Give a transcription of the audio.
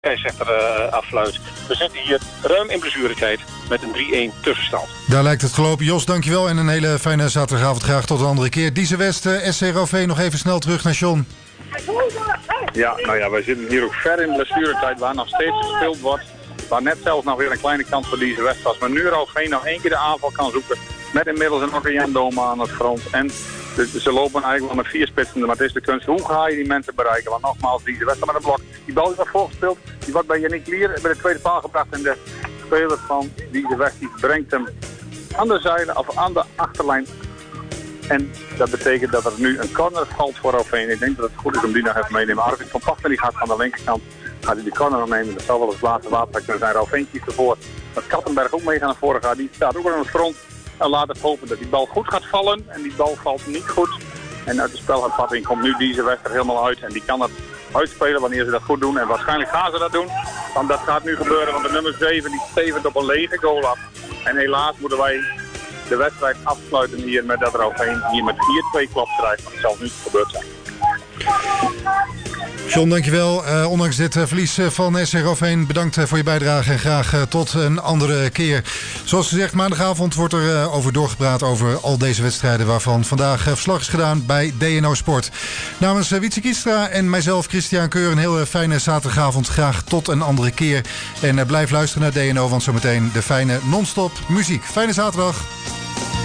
afluit. We zitten hier ruim in blessuretijd met een 3-1 tussenstand. Daar lijkt het gelopen. Jos, dankjewel en een hele fijne zaterdagavond. Graag tot een andere keer. Diese West, SC nog even snel terug naar John. Ja, wij zitten hier ook ver in blessuretijd waar nog steeds gespeeld wordt. Waar net zelfs nog weer een kleine kans voor Diese West was. Maar nu Roveen nog één keer de aanval kan zoeken. Met inmiddels een Orkan Doma aan het front. En ze lopen eigenlijk wel met 4 spitsen. Maar het is de kunst. Hoe ga je die mensen bereiken? Want nogmaals, Diese West met een blok. Die bal is wat voorgespeeld. Die wordt bij Yannick Lier bij de tweede paal gebracht. En de speler van Diese West die brengt hem aan de zijde of aan de achterlijn. En dat betekent dat er nu een corner valt voor Roveen. Ik denk dat het goed is om die nog even mee te nemen. Arvid van Pachten die gaat van de linkerkant. Gaat hij de corner nog nemen. Dat zal wel eens het laatste water kunnen zijn. Roveen kiest ervoor dat Kattenberg ook mee naar voren gaat. Die staat ook aan het front. En laat het hopen dat die bal goed gaat vallen. En die bal valt niet goed. En uit de spelhervatting komt nu Diese West er helemaal uit. En die kan het uitspelen wanneer ze dat goed doen. En waarschijnlijk gaan ze dat doen. Want dat gaat nu gebeuren. Want de nummer 7 die stevend op een lege goal af. En helaas moeten wij de wedstrijd afsluiten hier met dat Roveen hier met 4-2 klap krijgt. Dat zal niet gebeurd zijn. John, dankjewel. Ondanks dit verlies van SC Roveen, bedankt voor je bijdrage en graag tot een andere keer. Zoals gezegd, maandagavond wordt er over doorgepraat over al deze wedstrijden waarvan vandaag verslag is gedaan bij DNO Sport. Namens Wietse Kiestra en mijzelf, Christian Keur, een heel fijne zaterdagavond. Graag tot een andere keer. En blijf luisteren naar DNO, want zometeen de fijne non-stop muziek. Fijne zaterdag.